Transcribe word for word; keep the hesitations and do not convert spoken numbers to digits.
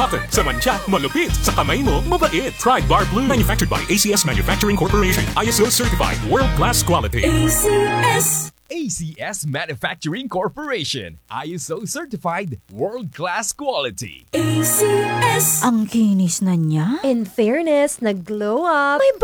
Bakit? Sa mancha, malupit. Sa kamay mo, mabait. Pride Bar Blue. Manufactured by A C S Manufacturing Corporation. I S O certified. World-class quality. A C S. A C S Manufacturing Corporation. I S O certified. World-class quality. A C S. Ang kinis na niya. In fairness, nag-glow up. May